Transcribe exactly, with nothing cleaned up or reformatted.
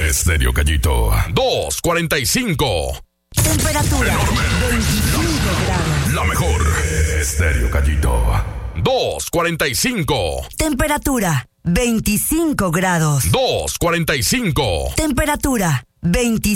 Estéreo Gallito. dos cuarenta y cinco. Temperatura veinticinco grados. La mejor. Estéreo Gallito. dos cuarenta y cinco. Temperatura veinticinco grados. dos cuarenta y cinco. Temperatura veinticinco.